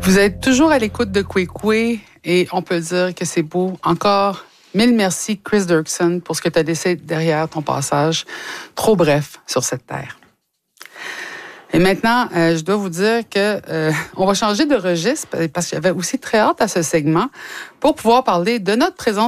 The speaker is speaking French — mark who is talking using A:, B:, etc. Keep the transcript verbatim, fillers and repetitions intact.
A: Vous êtes toujours à l'écoute de Kwekwe et on peut dire que c'est beau. Encore mille merci, Chris Dirksen, pour ce que tu as laissé derrière ton passage trop bref sur cette terre. Et maintenant, euh, je dois vous dire que euh, on va changer de registre parce que j'avais aussi très hâte à ce segment pour pouvoir parler de notre présence